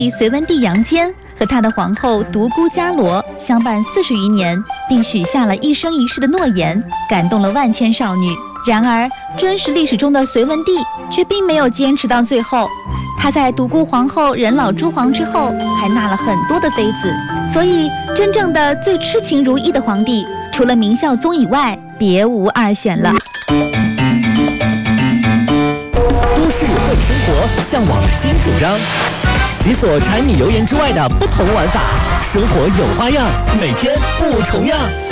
隋文帝杨坚和他的皇后独孤伽罗相伴40余年，并许下了一生一世的诺言，感动了万千少女。然而，真实历史中的隋文帝却并没有坚持到最后。他在独孤皇后人老珠黄之后，还纳了很多的妃子，所以真正的最痴情如意的皇帝，除了明孝宗以外，别无二选了。 都市会生活，向往新主张，解锁柴米油盐之外的不同玩法，生活有花样，每天不重样。